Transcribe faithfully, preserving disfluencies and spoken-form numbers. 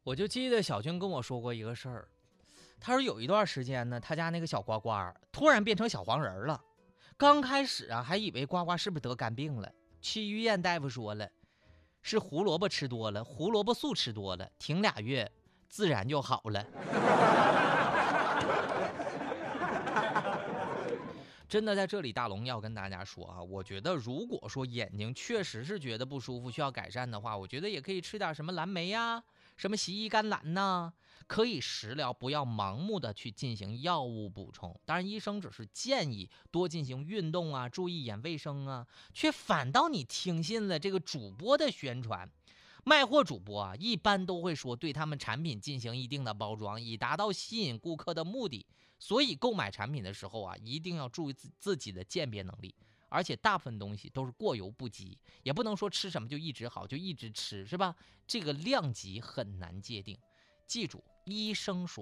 我就记得小军跟我说过一个事儿，他说有一段时间呢，他家那个小呱呱突然变成小黄人了。刚开始啊，还以为呱呱是不是得肝病了，去医院大夫说了，是胡萝卜吃多了，胡萝卜素吃多了，停俩月自然就好了。真的在这里，大龙要跟大家说啊，我觉得如果说眼睛确实是觉得不舒服，需要改善的话，我觉得也可以吃点什么蓝莓呀、什么西医甘蓝呐，可以食疗，不要盲目的去进行药物补充。当然，医生只是建议多进行运动啊，注意眼卫生啊，却反倒你听信了这个主播的宣传。卖货主播啊，一般都会说对他们产品进行一定的包装，以达到吸引顾客的目的。所以购买产品的时候啊，一定要注意自自己的鉴别能力。而且大部分东西都是过犹不及，也不能说吃什么就一直好，就一直吃，是吧？这个量级很难界定。记住，医生说